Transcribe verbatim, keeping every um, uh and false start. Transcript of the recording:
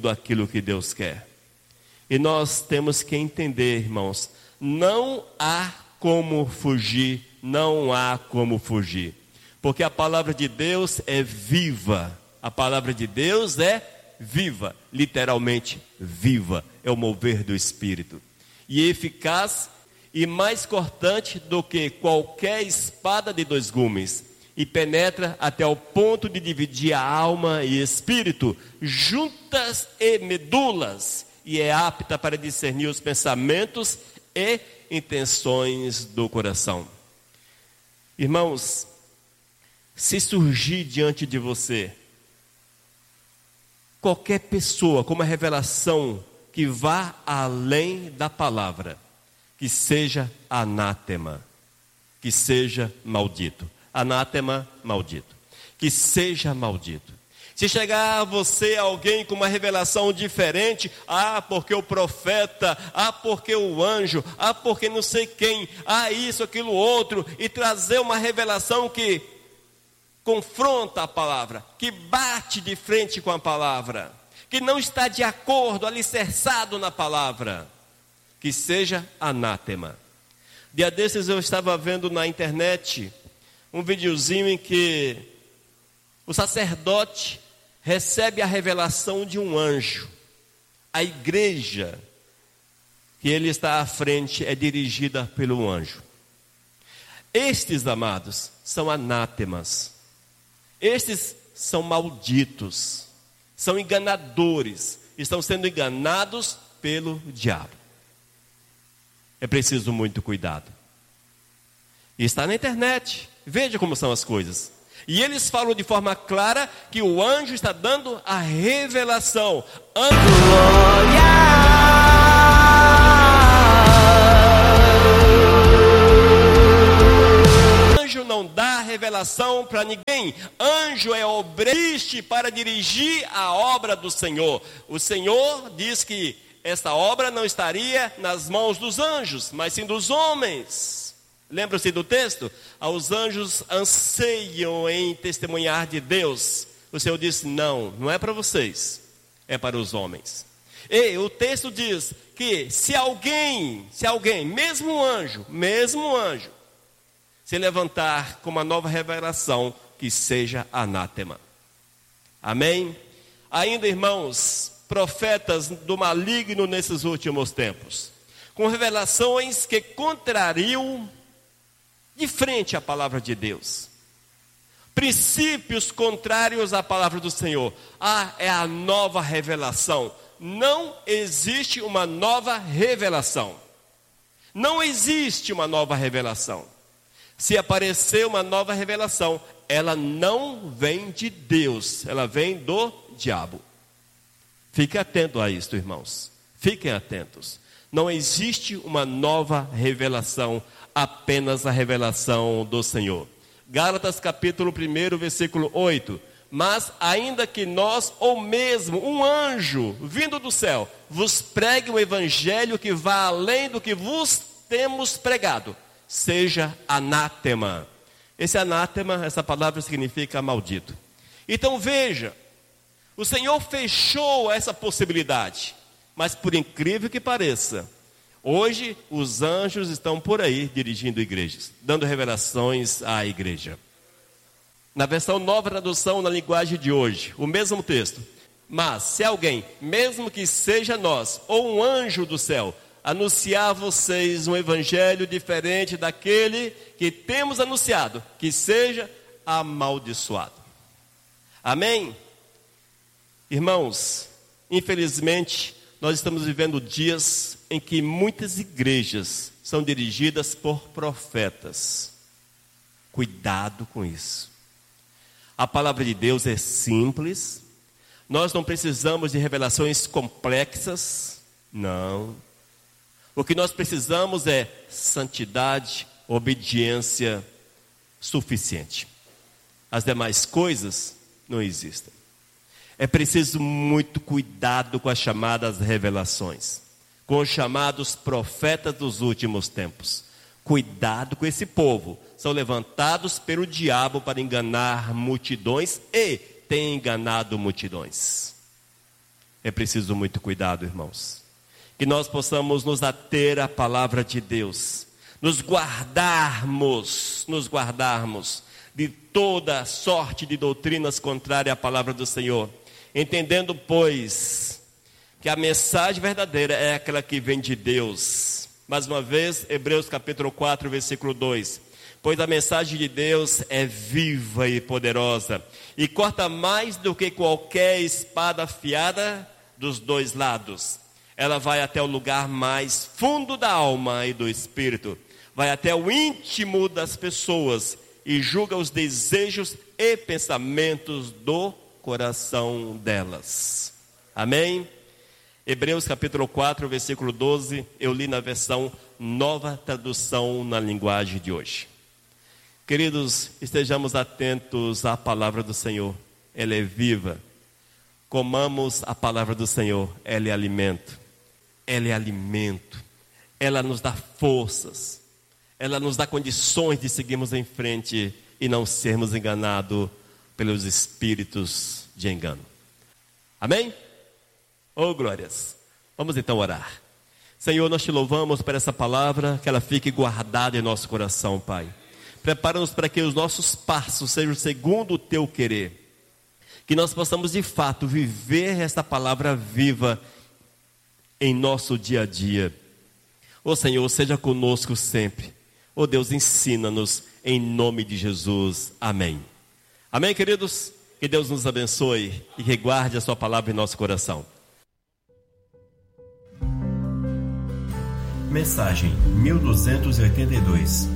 tudo aquilo que Deus quer. E nós temos que entender, irmãos, não há como fugir, não há como fugir. Porque a palavra de Deus é viva. A palavra de Deus é viva, literalmente viva. É o mover do Espírito. E eficaz e mais cortante do que qualquer espada de dois gumes. E penetra até o ponto de dividir a alma e espírito, juntas e medulas. E é apta para discernir os pensamentos e intenções do coração. Irmãos, se surgir diante de você qualquer pessoa com uma revelação que vá além da palavra, que seja anátema, que seja maldito. Anátema, maldito. Que seja maldito. Se chegar a você alguém com uma revelação diferente, ah, porque o profeta, ah, porque o anjo, ah, porque não sei quem, ah, isso, aquilo, outro, e trazer uma revelação que confronta a palavra, que bate de frente com a palavra, que não está de acordo, alicerçado na palavra, que seja anátema. Dia desses eu estava vendo na internet um videozinho em que o sacerdote recebe a revelação de um anjo. A igreja que ele está à frente é dirigida pelo anjo. Estes, amados, são anátemas. Estes são malditos, são enganadores, estão sendo enganados pelo diabo. É preciso muito cuidado. E está na internet, veja como são as coisas. E eles falam de forma clara que o anjo está dando a revelação. Anjo não dá revelação para ninguém. Anjo é obreiro para dirigir a obra do Senhor. O Senhor diz que esta obra não estaria nas mãos dos anjos, mas sim dos homens. Lembra-se do texto? Os anjos anseiam em testemunhar de Deus. O Senhor disse, não, não é para vocês, é para os homens. E o texto diz que se alguém, se alguém, mesmo um anjo, mesmo um anjo, se levantar com uma nova revelação, que seja anátema. Amém? Ainda, irmãos, profetas do maligno nesses últimos tempos, com revelações que contrariam de frente à palavra de Deus, princípios contrários à palavra do Senhor. Ah, é a nova revelação. Não existe uma nova revelação. Não existe uma nova revelação. Se aparecer uma nova revelação, ela não vem de Deus, ela vem do diabo. Fique atento a isto, irmãos. Fiquem atentos. Não existe uma nova revelação, apenas a revelação do Senhor. Gálatas capítulo um, versículo oito. Mas ainda que nós, ou mesmo um anjo vindo do céu, vos pregue um evangelho que vá além do que vos temos pregado, seja anátema. Esse anátema, essa palavra significa maldito. Então veja, o Senhor fechou essa possibilidade, mas por incrível que pareça, hoje os anjos estão por aí dirigindo igrejas, dando revelações à igreja. Na versão nova tradução, na linguagem de hoje, o mesmo texto. Mas se alguém, mesmo que seja nós, ou um anjo do céu, anunciar a vocês um evangelho diferente daquele que temos anunciado, que seja amaldiçoado. Amém? Irmãos, infelizmente, nós estamos vivendo dias em que muitas igrejas são dirigidas por profetas. Cuidado com isso. A palavra de Deus é simples. Nós não precisamos de revelações complexas. Não. O que nós precisamos é santidade, obediência suficiente. As demais coisas não existem. É preciso muito cuidado com as chamadas revelações, com os chamados profetas dos últimos tempos. Cuidado com esse povo. São levantados pelo diabo para enganar multidões e têm enganado multidões. é preciso muito cuidado, irmãos. Que nós possamos nos ater à palavra de Deus, nos guardarmos, nos guardarmos de toda sorte de doutrinas contrárias à palavra do Senhor, entendendo, pois, que a mensagem verdadeira é aquela que vem de Deus. Mais uma vez, Hebreus capítulo quatro, versículo dois. Pois a mensagem de Deus é viva e poderosa, e corta mais do que qualquer espada afiada dos dois lados. Ela vai até o lugar mais fundo da alma e do espírito, vai até o íntimo das pessoas e julga os desejos e pensamentos do coração delas. Amém? Hebreus capítulo quatro, versículo doze, eu li na versão Nova Tradução na linguagem de hoje. Queridos, estejamos atentos à palavra do Senhor, ela é viva. Comamos a palavra do Senhor, ela é alimento. Ela é alimento, ela nos dá forças, ela nos dá condições de seguirmos em frente e não sermos enganados pelos espíritos de engano. Amém? Oh, glórias! Vamos então orar. Senhor, nós te louvamos por essa palavra, que ela fique guardada em nosso coração, Pai. Prepara-nos para que os nossos passos sejam segundo o teu querer. Que nós possamos de fato viver esta palavra viva em nosso dia a dia. Ó Senhor, seja conosco sempre. Ó Deus, ensina-nos em nome de Jesus. Amém. Amém, queridos? Que Deus nos abençoe e que guarde a sua palavra em nosso coração. Mensagem mil duzentos e oitenta e dois.